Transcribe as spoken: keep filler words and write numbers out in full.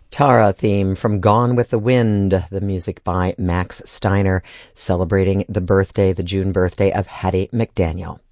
Tara theme from Gone with the Wind, the music by Max Steiner, celebrating the birthday, the June birthday of Hattie McDaniel.